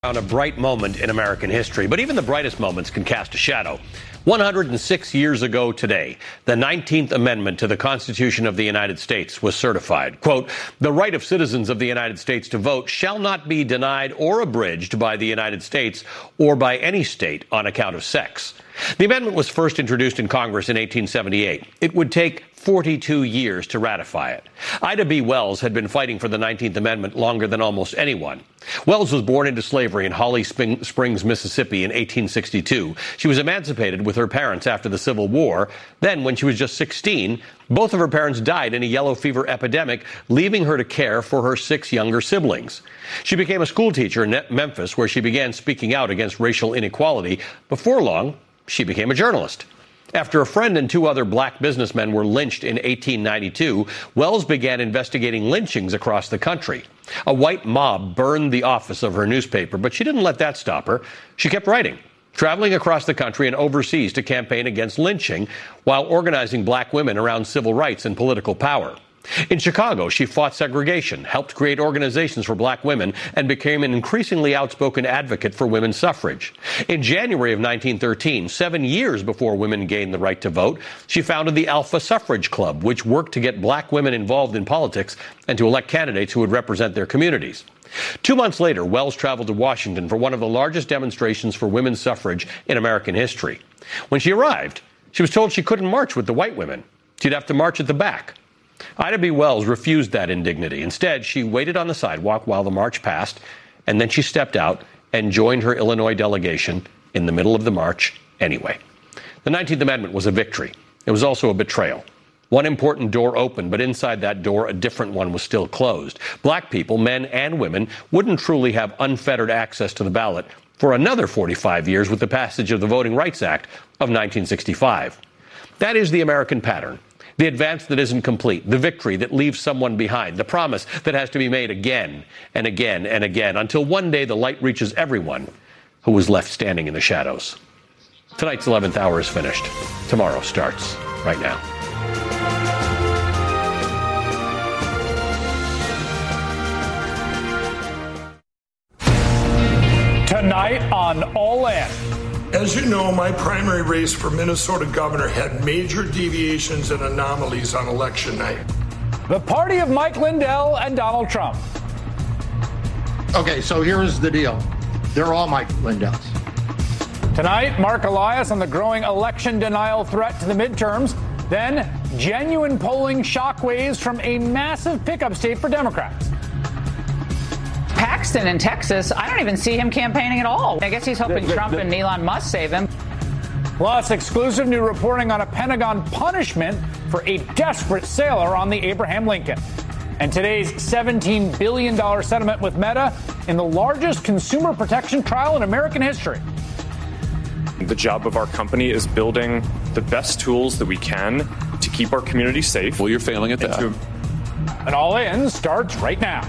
On a bright moment in American history, but even the brightest moments can cast a shadow. 106 years ago today, the 19th Amendment to the Constitution of the United States was certified. Quote, "The right of citizens of the United States to vote shall not be denied or abridged by the United States or by any state on account of sex." The amendment was first introduced in Congress in 1878. It would take 42 years to ratify it. Ida B. Wells had been fighting for the 19th Amendment longer than almost anyone. Wells was born into slavery in Holly Springs, Mississippi in 1862. She was emancipated with her parents after the Civil War. Then, when she was just 16, both of her parents died in a yellow fever epidemic, leaving her to care for her 6 younger siblings. She became a schoolteacher in Memphis, where she began speaking out against racial inequality. Before long, she became a journalist. After a friend and 2 other black businessmen were lynched in 1892, Wells began investigating lynchings across the country. A white mob burned the office of her newspaper, but she didn't let that stop her. She kept writing, traveling across the country and overseas to campaign against lynching while organizing black women around civil rights and political power. In Chicago, she fought segregation, helped create organizations for black women, and became an increasingly outspoken advocate for women's suffrage. In January of 1913, 7 years before women gained the right to vote, she founded the Alpha Suffrage Club, which worked to get black women involved in politics and to elect candidates who would represent their communities. 2 months later, Wells traveled to Washington for one of the largest demonstrations for women's suffrage in American history. When she arrived, she was told she couldn't march with the white women. She'd have to march at the back. Ida B. Wells refused that indignity. Instead, she waited on the sidewalk while the march passed, and then she stepped out and joined her Illinois delegation in the middle of the march anyway. The 19th Amendment was a victory. It was also a betrayal. One important door opened, but inside that door, a different one was still closed. Black people, men and women, wouldn't truly have unfettered access to the ballot for another 45 years with the passage of the Voting Rights Act of 1965. That is the American pattern. The advance that isn't complete, the victory that leaves someone behind, the promise that has to be made again and again and again until one day the light reaches everyone who was left standing in the shadows. Tonight's 11th hour is finished. Tomorrow starts right now. Tonight on All In. As you know, my primary race for Minnesota governor had major deviations and anomalies on election night. The party of Mike Lindell and Donald Trump. Okay, so here's the deal. They're all Mike Lindells. Tonight, Mark Elias on the growing election denial threat to the midterms. Then, genuine polling shockwaves from a massive pickup state for Democrats. Paxton in Texas, I don't even see him campaigning at all. I guess he's hoping Trump and Elon Musk save him. Plus, exclusive new reporting on a Pentagon punishment for a desperate sailor on the Abraham Lincoln. And today's $17 billion settlement with Meta in the largest consumer protection trial in American history. The job of our company is building the best tools that we can to keep our community safe. Well, you're failing at that. And All In starts right now.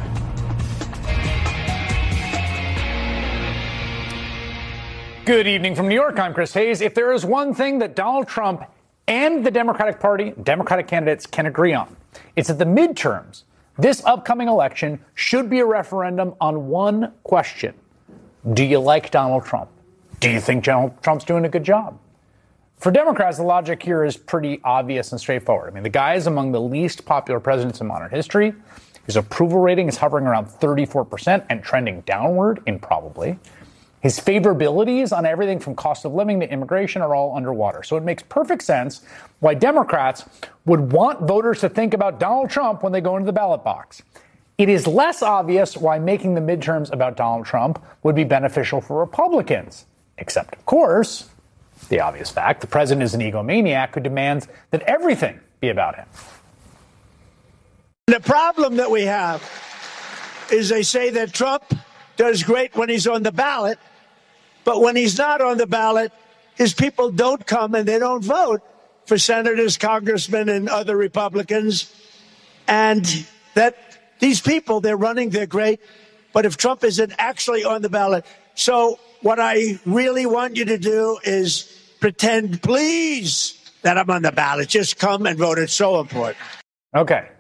Good evening from New York. I'm Chris Hayes. If there is one thing that Donald Trump and the Democratic Party, Democratic candidates can agree on, it's that the midterms, this upcoming election, should be a referendum on one question. Do you like Donald Trump? Do you think Donald Trump's doing a good job? For Democrats, the logic here is pretty obvious and straightforward. I mean, the guy is among the least popular presidents in modern history. His approval rating is hovering around 34% and trending downward improbably. His favorabilities on everything from cost of living to immigration are all underwater. So it makes perfect sense why Democrats would want voters to think about Donald Trump when they go into the ballot box. It is less obvious why making the midterms about Donald Trump would be beneficial for Republicans. Except, of course, the obvious fact, the president is an egomaniac who demands that everything be about him. The problem that we have is they say that Trump does great when he's on the ballot, but when he's not on the ballot, his people don't come and they don't vote for senators, congressmen, and other Republicans. And that these people, they're running, they're great, but if Trump isn't actually on the ballot. So what I really want you to do is pretend, please, that I'm on the ballot. Just come and vote. It's so important. Okay.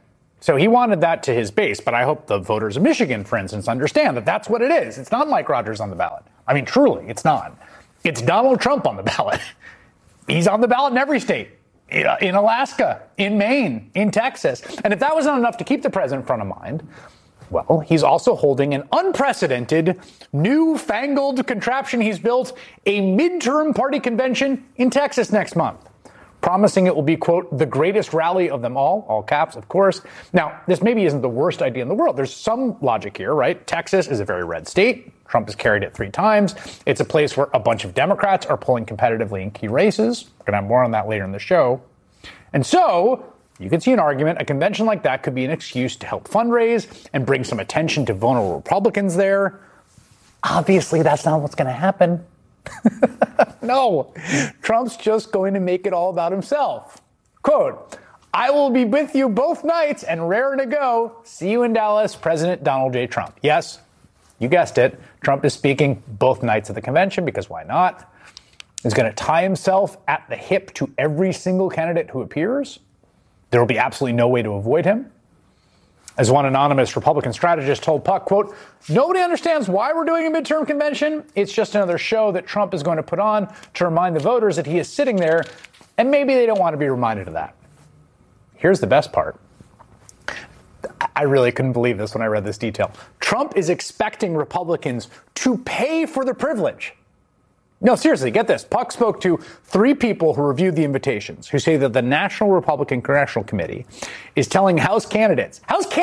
So he wanted that to his base, but I hope the voters of Michigan, for instance, understand that that's what it is. It's not Mike Rogers on the ballot. I mean, truly, it's not. It's Donald Trump on the ballot. He's on the ballot in every state, in Alaska, in Maine, in Texas. And if that was not enough to keep the president front of mind, well, he's also holding an unprecedented, newfangled contraption he's built, a midterm party convention in Texas next month, promising it will be, quote, the greatest rally of them all caps, of course. Now, this maybe isn't the worst idea in the world. There's some logic here, right? Texas is a very red state. Trump has carried it 3 times. It's a place where a bunch of Democrats are polling competitively in key races. We're going to have more on that later in the show. And so you could see an argument. A convention like that could be an excuse to help fundraise and bring some attention to vulnerable Republicans there. Obviously, that's not what's going to happen. No, Trump's just going to make it all about himself. Quote, I will be with you both nights and raring to go. See you in Dallas, President Donald J. Trump. Yes, you guessed it. Trump is speaking both nights of the convention because why not? He's going to tie himself at the hip to every single candidate who appears. There will be absolutely no way to avoid him. As one anonymous Republican strategist told Puck, quote, nobody understands why we're doing a midterm convention. It's just another show that Trump is going to put on to remind the voters that he is sitting there, and maybe they don't want to be reminded of that. Here's the best part. I really couldn't believe this when I read this detail. Trump is expecting Republicans to pay for the privilege. No, seriously, get this. Puck spoke to 3 people who reviewed the invitations who say that the National Republican Congressional Committee is telling House candidates,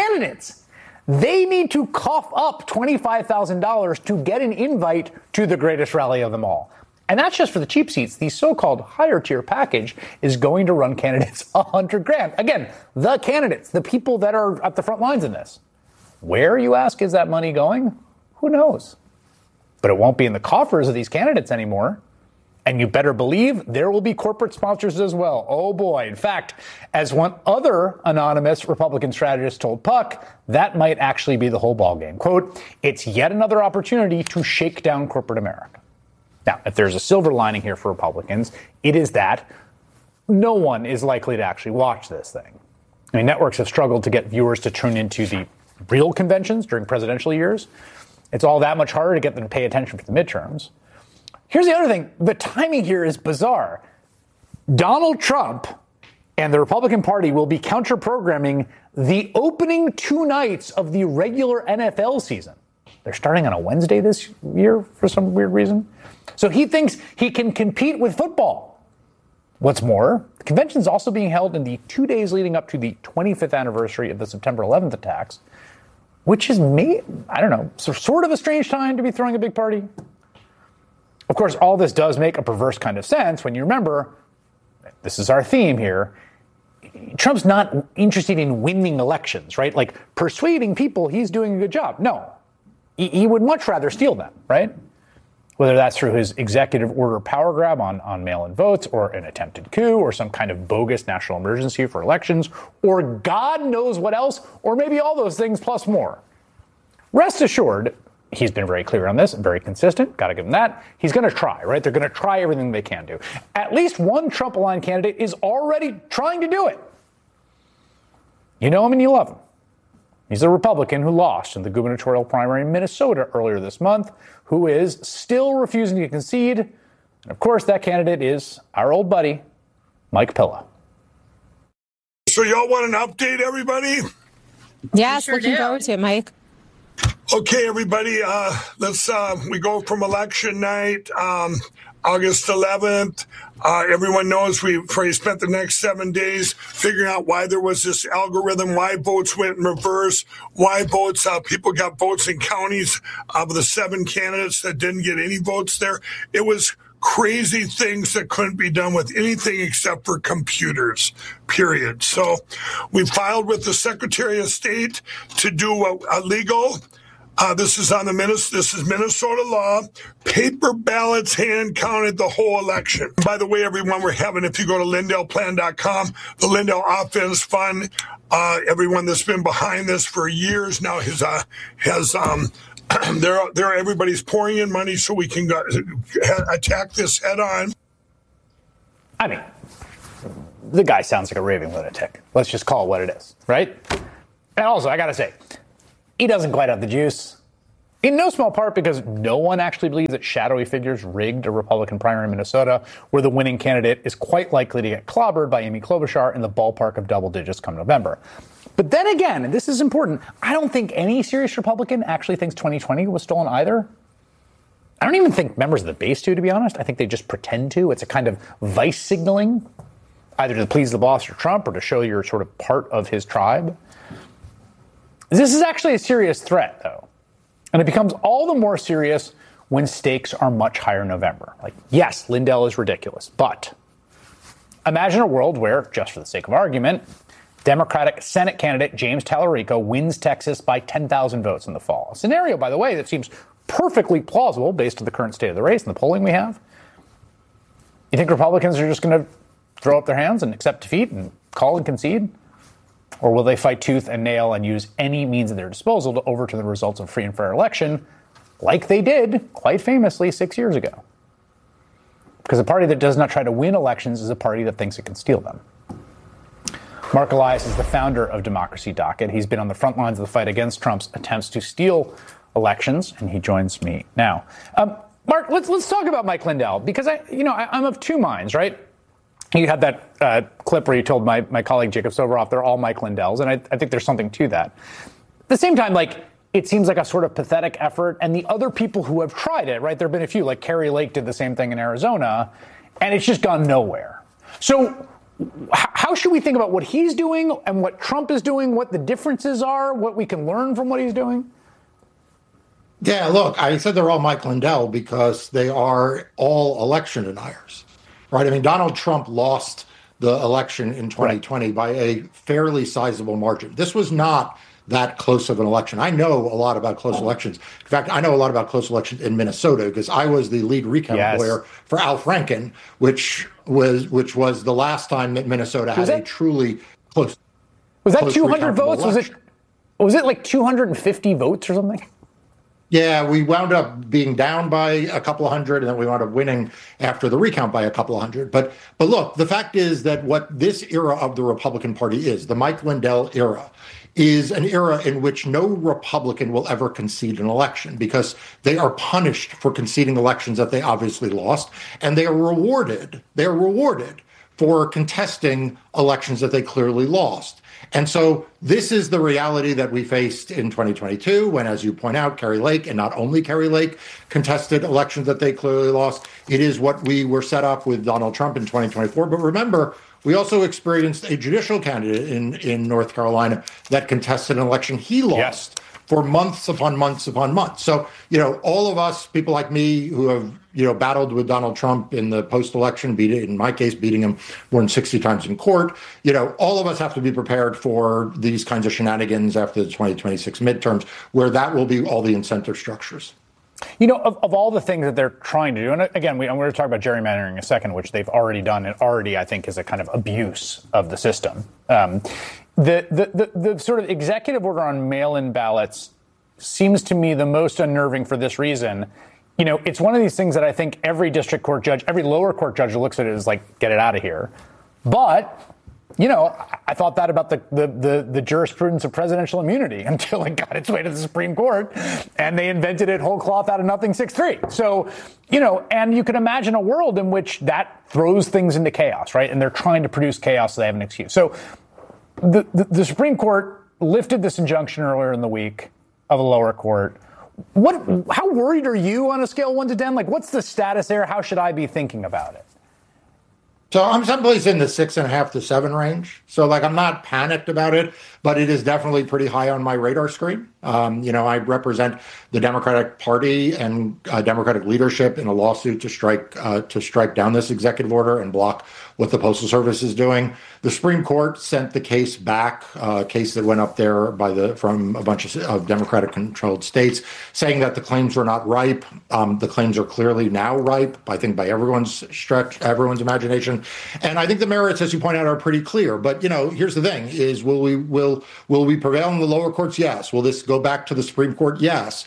they need to cough up $25,000 to get an invite to the greatest rally of them all. And that's just for the cheap seats. The so-called higher tier package is going to run candidates $100,000. Again, the candidates, the people that are at the front lines in this. Where, you ask, is that money going? Who knows? But it won't be in the coffers of these candidates anymore. And you better believe there will be corporate sponsors as well. Oh boy. In fact, as one other anonymous Republican strategist told Puck, that might actually be the whole ballgame. Quote, it's yet another opportunity to shake down corporate America. Now, if there's a silver lining here for Republicans, it is that no one is likely to actually watch this thing. I mean, networks have struggled to get viewers to tune into the real conventions during presidential years. It's all that much harder to get them to pay attention for the midterms. Here's the other thing. The timing here is bizarre. Donald Trump and the Republican Party will be counter-programming the opening 2 nights of the regular NFL season. They're starting on a Wednesday this year for some weird reason. So he thinks he can compete with football. What's more, the convention is also being held in the 2 days leading up to the 25th anniversary of the September 11th attacks, which is, sort of a strange time to be throwing a big party. Of course, all this does make a perverse kind of sense when you remember, this is our theme here, Trump's not interested in winning elections, right? Like persuading people he's doing a good job. No, he would much rather steal them, right? Whether that's through his executive order power grab on mail-in votes or an attempted coup or some kind of bogus national emergency for elections or God knows what else, or maybe all those things plus more. Rest assured, he's been very clear on this, very consistent. Got to give him that. He's going to try, right? They're going to try everything they can do. At least one Trump-aligned candidate is already trying to do it. You know him and you love him. He's a Republican who lost in the gubernatorial primary in Minnesota earlier this month, who is still refusing to concede. And of course, that candidate is our old buddy, Mike Pilla. So y'all want an update, everybody? Yes, looking forward to it, Mike. Okay, everybody, we go from election night, August 11th. Everyone knows we spent the next 7 days figuring out why there was this algorithm, why votes went in reverse, why people got votes in counties of the 7 candidates that didn't get any votes there. It was crazy things that couldn't be done with anything except for computers, period. So we filed with the Secretary of State to do a legal. This is Minnesota law. Paper ballots hand counted the whole election. By the way, everyone, if you go to LindellPlan.com, the Lindell Offense Fund, everyone that's been behind this for years now everybody's pouring in money so we can attack this head on. I mean, the guy sounds like a raving lunatic. Let's just call it what it is, right? And also, I got to say, he doesn't quite have the juice. In no small part because no one actually believes that shadowy figures rigged a Republican primary in Minnesota, where the winning candidate is quite likely to get clobbered by Amy Klobuchar in the ballpark of double digits come November. But then again, and this is important, I don't think any serious Republican actually thinks 2020 was stolen either. I don't even think members of the base do, to be honest. I think they just pretend to. It's a kind of vice signaling, either to please the boss or Trump or to show you're sort of part of his tribe. This is actually a serious threat, though. And it becomes all the more serious when stakes are much higher in November. Like, yes, Lindell is ridiculous, but imagine a world where, just for the sake of argument, Democratic Senate candidate James Tallarico wins Texas by 10,000 votes in the fall. A scenario, by the way, that seems perfectly plausible based on the current state of the race and the polling we have. You think Republicans are just going to throw up their hands and accept defeat and call and concede? Or will they fight tooth and nail and use any means at their disposal to overturn the results of a free and fair election, like they did, quite famously, 6 years ago? Because a party that does not try to win elections is a party that thinks it can steal them. Mark Elias is the founder of Democracy Docket. He's been on the front lines of the fight against Trump's attempts to steal elections, and he joins me now. Mark, let's talk about Mike Lindell, because I'm of two minds, right? You had that clip where you told my colleague Jacob Soboroff they're all Mike Lindells, and I think there's something to that. At the same time, it seems like a sort of pathetic effort, and the other people who have tried it, right, there have been a few, like Kari Lake did the same thing in Arizona, and it's just gone nowhere. So how should we think about what he's doing and what Trump is doing, what the differences are, what we can learn from what he's doing? Yeah, look, I said they're all Mike Lindell because they are all election deniers. Right. I mean, Donald Trump lost the election in 2020 by a fairly sizable margin. This was not that close of an election. I know a lot about close elections. In fact, I know a lot about close elections in Minnesota because I was the lead recount lawyer for Al Franken, which was the last time that Minnesota had a truly close. Was that 200 votes? Was it like 250 votes or something? Yeah, we wound up being down by a couple of hundred, and then we wound up winning after the recount by a couple of hundred. But look, the fact is that what this era of the Republican Party is, the Mike Lindell era, is an era in which no Republican will ever concede an election because they are punished for conceding elections that they obviously lost, and they are rewarded for contesting elections that they clearly lost. And so this is the reality that we faced in 2022 when, as you point out, Kari Lake, and not only Kari Lake, contested elections that they clearly lost. It is what we were set up with Donald Trump in 2024. But remember, we also experienced a judicial candidate in North Carolina that contested an election he lost for months upon months upon months. So, all of us, people like me who have, battled with Donald Trump in the post-election, in my case, beating him more than 60 times in court, all of us have to be prepared for these kinds of shenanigans after the 2026 midterms, where that will be all the incentive structures. Of all the things that they're trying to do, and again, I'm going to talk about gerrymandering in a second, which they've already done and already, I think, is a kind of abuse of the system. The sort of executive order on mail-in ballots seems to me the most unnerving for this reason. It's one of these things that I think every district court judge, every lower court judge who looks at it is like, get it out of here. But I thought that about the jurisprudence of presidential immunity until it got its way to the Supreme Court and they invented it whole cloth out of nothing 6-3. So, and you can imagine a world in which that throws things into chaos, right? And they're trying to produce chaos so they have an excuse. So the Supreme Court lifted this injunction earlier in the week of a lower court. How worried are you on a scale of 1 to 10? Like, what's the status there? How should I be thinking about it? So I'm someplace in the 6.5 to 7 range. So I'm not panicked about it, but it is definitely pretty high on my radar screen. I represent the Democratic Party and Democratic leadership in a lawsuit to strike down this executive order and block what the Postal Service is doing. The Supreme Court sent the case back, a case that went up there from a bunch of Democratic-controlled states, saying that the claims were not ripe. The claims are clearly now ripe, I think, by everyone's everyone's imagination. And I think the merits, as you point out, are pretty clear. But here's the thing: is will we prevail in the lower courts? Yes. Will this go back to the Supreme Court? Yes.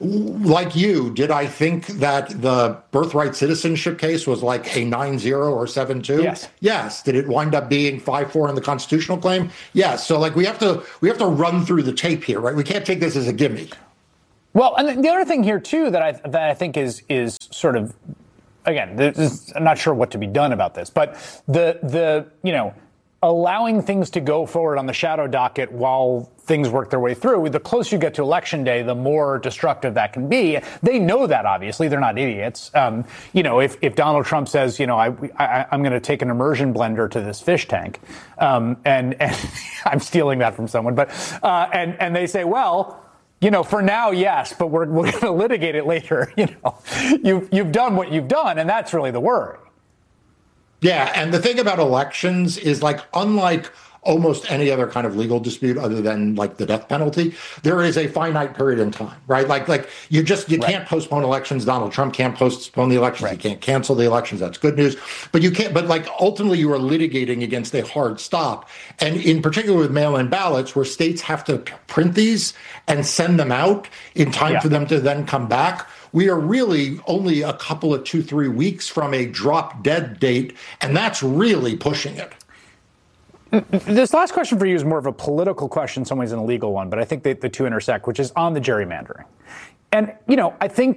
like you, did I think that the birthright citizenship case was like a 9-0 or 7-2? Yes. Yes. Did it wind up being 5-4 in the constitutional claim? Yes. So like we have to run through the tape here, right? We can't take this as a gimme. Well, and the other thing here too that I think is sort of, again, I'm not sure what to be done about this, but the allowing things to go forward on the shadow docket while things work their way through, the closer you get to election day, the more destructive that can be. They know that, obviously. They're not idiots. If Donald Trump says, I'm going to take an immersion blender to this fish tank, and I'm stealing that from someone, but and they say, well, for now, yes, but we're going to litigate it later. You've done what you've done, and that's really the worry. Yeah, and the thing about elections is, like, unlike almost any other kind of legal dispute other than like the death penalty, there is a finite period in time, right? Like you can't postpone elections. Donald Trump can't postpone the elections. Right. You can't cancel the elections. That's good news. But you can't, but like ultimately you are litigating against a hard stop. And in particular with mail-in ballots where states have to print these and send them out in time for them to then come back, we are really only a couple of 2-3 weeks from a drop dead date. And that's really pushing it. This last question for you is more of a political question in some ways than a legal one, but I think the two intersect, which is on the gerrymandering. And, I think,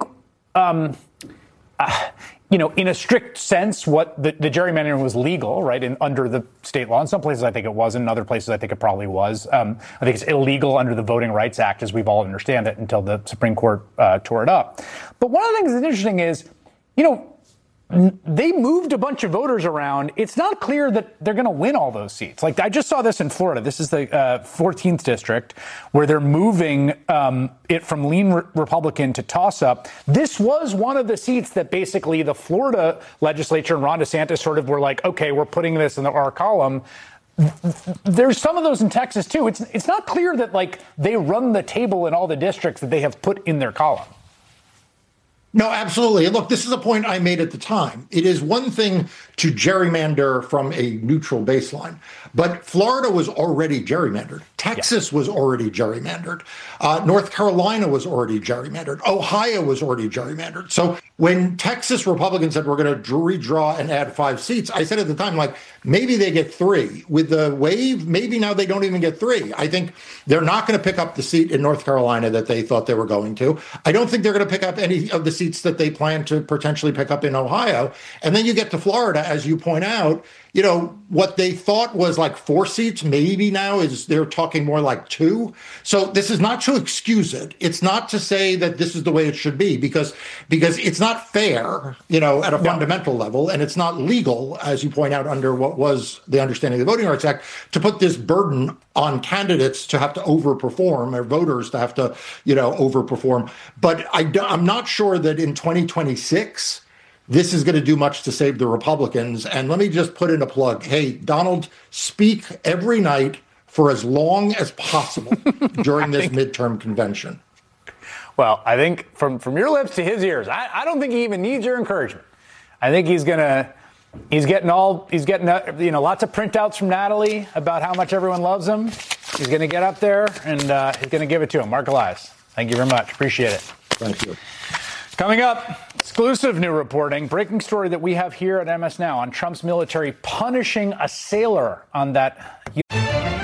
in a strict sense, what the gerrymandering was legal, right, under the state law. In some places, I think it was. In other places, I think it probably was. I think it's illegal under the Voting Rights Act, as we've all understand it, until the Supreme Court tore it up. But one of the things that's interesting is, they moved a bunch of voters around. It's not clear that they're going to win all those seats. Like, I just saw this in Florida. This is the 14th district where they're moving it from lean Republican to toss-up. This was one of the seats that basically the Florida legislature and Ron DeSantis sort of were like, okay, we're putting this in our column. There's some of those in Texas, too. It's not clear that, like, they run the table in all the districts that they have put in their column. No, absolutely. And look, this is a point I made at the time. It is one thing to gerrymander from a neutral baseline, but Florida was already gerrymandered. Texas was already gerrymandered. North Carolina was already gerrymandered. Ohio was already gerrymandered. So when Texas Republicans said we're going to redraw and add 5 seats, I said at the time, like, maybe they get 3. With the wave, maybe now they don't even get 3. I think they're not going to pick up the seat in North Carolina that they thought they were going to. I don't think they're going to pick up any of the seats that they plan to potentially pick up in Ohio. And then you get to Florida, as you point out, what they thought was like 4 seats, maybe now they're talking more like 2. So this is not to excuse it. It's not to say that this is the way it should be, because it's not fair, at a fundamental level, and it's not legal, as you point out, under what was the understanding of the Voting Rights Act, to put this burden on candidates to have to overperform, or voters to have to, overperform. But I'm not sure that in 2026, this is going to do much to save the Republicans. And let me just put in a plug. Hey, Donald, speak every night for as long as possible during this midterm convention. Well, I think from your lips to his ears, I don't think he even needs your encouragement. I think he's getting lots of printouts from Natalie about how much everyone loves him. He's going to get up there and he's going to give it to him. Mark Elias, thank you very much. Appreciate it. Thank you. Coming up, exclusive new reporting, breaking story that we have here at MS Now on Trump's military punishing a sailor on that